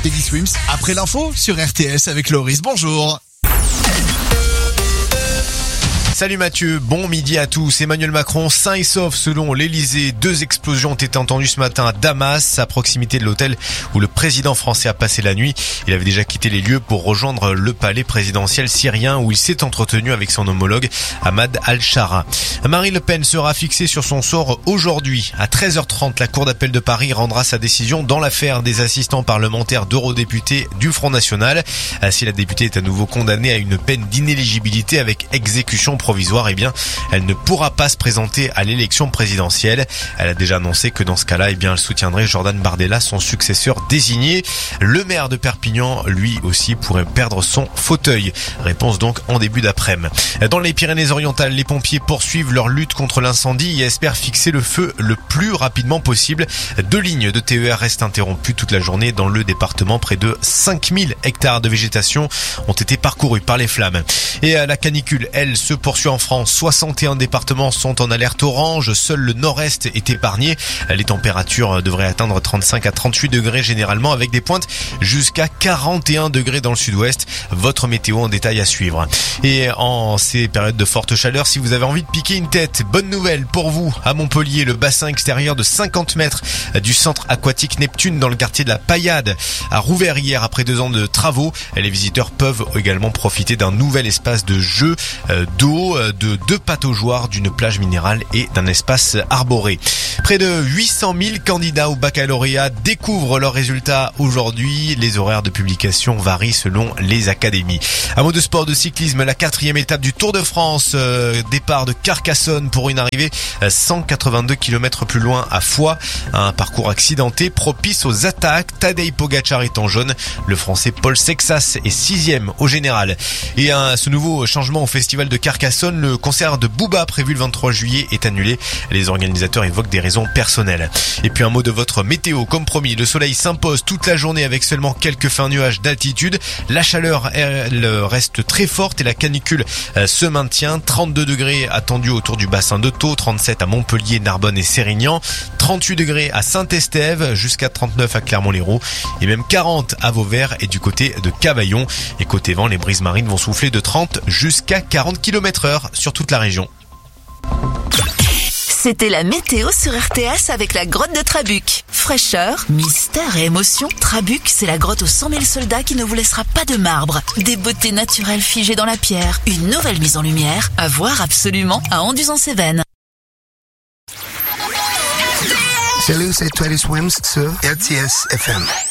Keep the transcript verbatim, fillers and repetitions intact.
Teddy Swims, après l'info sur R T S avec Loris. Bonjour. Salut Mathieu, bon midi à tous. Emmanuel Macron sain et sauf selon l'Elysée. Deux explosions ont été entendues ce matin à Damas, à proximité de l'hôtel où le président français a passé la nuit. Il avait déjà quitté les lieux pour rejoindre le palais présidentiel syrien où il s'est entretenu avec son homologue Ahmad Al-Shara. Marine Le Pen sera fixée sur son sort aujourd'hui. À treize heures trente, la Cour d'appel de Paris rendra sa décision dans l'affaire des assistants parlementaires d'eurodéputés du Front National. Si la députée est à nouveau condamnée à une peine d'inéligibilité avec exécution provisoire, eh bien, elle ne pourra pas se présenter à l'élection présidentielle. Elle a déjà annoncé que dans ce cas-là, eh bien, elle soutiendrait Jordan Bardella, son successeur désigné. Le maire de Perpignan, lui aussi, pourrait perdre son fauteuil. Réponse donc en début d'après-midi. Dans les Pyrénées-Orientales, les pompiers poursuivent leur lutte contre l'incendie et espèrent fixer le feu le plus rapidement possible. Deux lignes de T E R restent interrompues toute la journée dans le département. Près de cinq mille hectares de végétation ont été parcourus par les flammes. Et la canicule, elle, se poursuit en France. soixante et un départements sont en alerte orange. Seul le nord-est est épargné. Les températures devraient atteindre trente-cinq à trente-huit degrés généralement, avec des pointes jusqu'à quarante et un degrés dans le sud-ouest. Votre météo en détail à suivre. Et en ces périodes de forte chaleur, si vous avez envie de piquer une tête, bonne nouvelle pour vous. À Montpellier, le bassin extérieur de cinquante mètres du centre aquatique Neptune dans le quartier de la Paillade a rouvert hier après deux ans de travaux. Les visiteurs peuvent également profiter d'un nouvel espace de jeu d'eau, de deux pataugeoires, d'une plage minérale et d'un espace arboré. Près de huit cent mille candidats au baccalauréat découvrent leurs résultats aujourd'hui. Les horaires de publication varient selon les académies. Un mot de sport, de cyclisme, la quatrième étape du Tour de France. Euh, départ de Carcassonne pour une arrivée cent quatre-vingt-deux kilomètres plus loin à Foix. Un parcours accidenté propice aux attaques. Tadej Pogacar est en jaune. Le français Paul Sexas est sixième au général. Et un, ce nouveau changement au festival de Carcassonne, le concert de Booba prévu le vingt-trois juillet est annulé. Les organisateurs évoquent des raisons personnelles. Et puis un mot de votre météo. Comme promis, le soleil s'impose toute la journée avec seulement quelques fins nuages d'altitude. La chaleur, elle, reste très forte et la canicule se maintient. trente-deux degrés attendus autour du bassin de Thau, trente-sept à Montpellier, Narbonne et Sérignan, trente-huit degrés à Saint-Estève, jusqu'à trente-neuf à Clermont-Lérault et même quarante à Vauvert et du côté de Cavaillon. Et côté vent, les brises marines vont souffler de trente jusqu'à quarante kilomètres heure sur toute la région. C'était la météo sur R T S avec la grotte de Trabuc. Fraîcheur, mystère et émotion, Trabuc, c'est la grotte aux cent mille soldats qui ne vous laissera pas de marbre. Des beautés naturelles figées dans la pierre, une nouvelle mise en lumière, à voir absolument à Anduze-en-Cévennes. Salut, c'est Teddy Swims sur R T S F M.